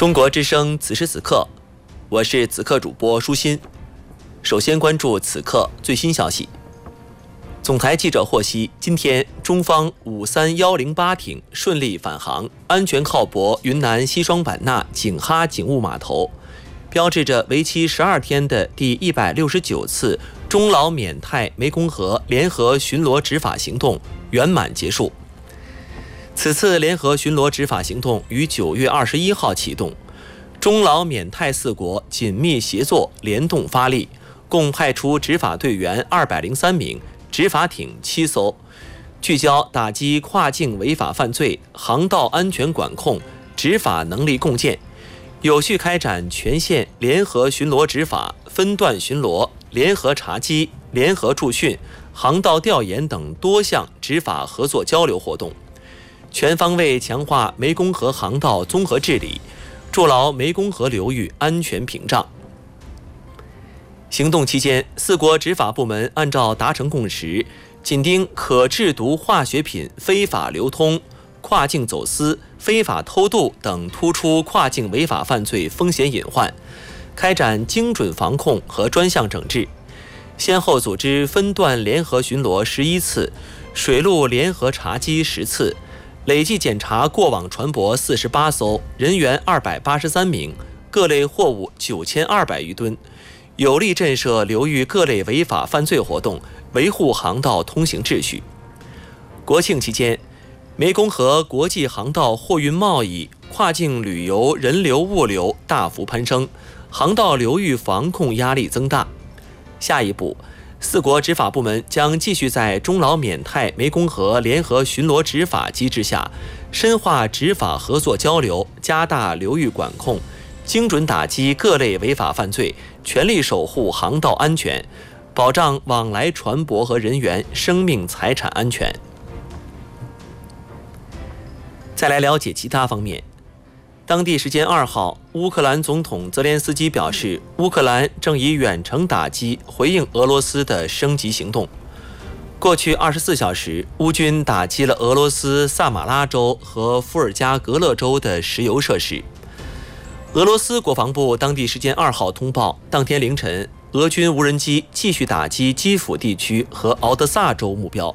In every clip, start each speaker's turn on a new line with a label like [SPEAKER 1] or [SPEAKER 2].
[SPEAKER 1] 中国之声此时此刻，我是此刻主播舒心。首先关注此刻最新消息。总台记者获悉，今天中方53108艇顺利返航，安全靠泊云南西双版纳景哈警务码头，标志着为期12天的第169次中老缅泰湄公河联合巡逻执法行动圆满结束。此次联合巡逻执法行动于9月21号启动，中老缅泰4国紧密协作，联动发力，共派出执法队员203名，执法艇7艘，聚焦打击跨境违法犯罪、航道安全管控、执法能力共建，有序开展全线联合巡逻执法、分段巡逻、联合查缉、联合驻训、航道调研等多项执法合作交流活动，全方位强化湄公河航道综合治理，筑牢湄公河流域安全屏障。行动期间，4国执法部门按照达成共识，紧盯可制毒化学品非法流通、跨境走私、非法偷渡等突出跨境违法犯罪风险隐患，开展精准防控和专项整治，先后组织分段联合巡逻11次，水陆联合查缉10次，累计检查过往船舶48艘，人员283名，各类货物9200余吨，有力震慑流域各类违法犯罪活动，维护航道通行秩序。国庆期间，湄公河国际航道货运贸易、跨境旅游人流物流大幅攀升，航道流域防控压力增大。下一步，4国执法部门将继续在中老缅泰湄公河联合巡逻执法机制下，深化执法合作交流，加大流域管控，精准打击各类违法犯罪，全力守护航道安全，保障往来船舶和人员生命财产安全。再来了解其他方面。当地时间2号，乌克兰总统泽连斯基表示，乌克兰正以远程打击回应俄罗斯的升级行动。过去24小时，乌军打击了俄罗斯萨马拉州和伏尔加格勒州的石油设施。俄罗斯国防部当地时间2号通报，当天凌晨，俄军无人机继续打击基辅地区和敖德萨州目标。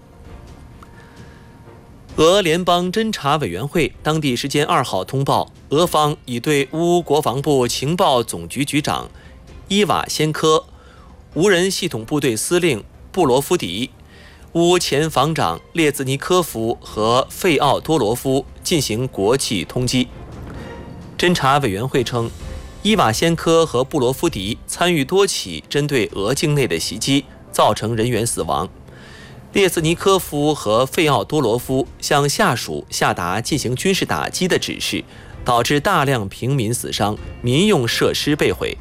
[SPEAKER 1] 俄联邦侦察委员会当地时间2号通报，俄方已对乌国防部情报总局局长伊瓦先科、无人系统部队司令布罗夫迪、乌前防长列兹尼科夫和费奥多罗夫进行国际通缉。侦察委员会称，伊瓦先科和布罗夫迪参与多起针对俄境内的袭击，造成人员死亡。列兹尼科夫和费奥多罗夫向下属下达进行军事打击的指示，导致大量平民死伤，民用设施被毁。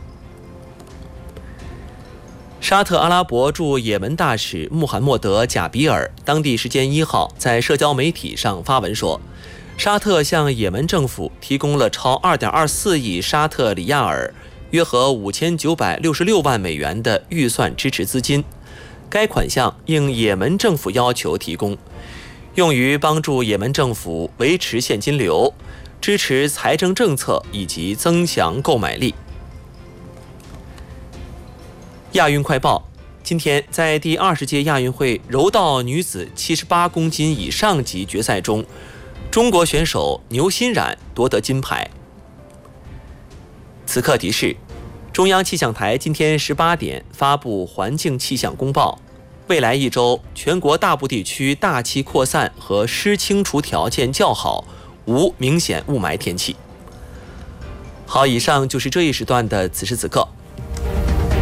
[SPEAKER 1] 沙特阿拉伯驻也门大使穆罕默德·贾比尔当地时间1号在社交媒体上发文说，沙特向也门政府提供了超 2.24 亿沙特里亚尔，约合5966万美元的预算支持资金。该款项应也门政府要求提供，用于帮助也门政府维持现金流，支持财政政策以及增强购买力。亚运快报，今天在第20届亚运会柔道女子78公斤以上级决赛中，中国选手牛欣冉夺得金牌。此刻提示，中央气象台今天18点发布环境气象公报，未来1周全国大部地区大气扩散和湿清除条件较好，无明显雾霾天气。好，以上就是这一时段的此时此刻。